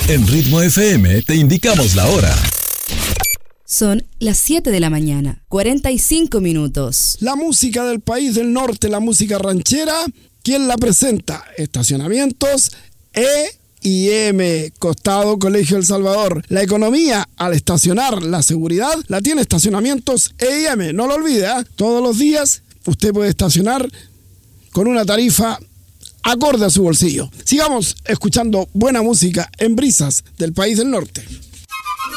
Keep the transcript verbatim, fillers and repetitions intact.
En Ritmo F M te indicamos la hora. Son las siete de la mañana, cuarenta y cinco minutos. La música del país del norte, la música ranchera, ¿quién la presenta? Estacionamientos E y M, Costado Colegio El Salvador. La economía al estacionar, la seguridad, la tiene Estacionamientos E y M. No lo olvide, ¿eh? Todos los días usted puede estacionar con una tarifa acorde a su bolsillo. Sigamos escuchando buena música en Brisas del país del norte.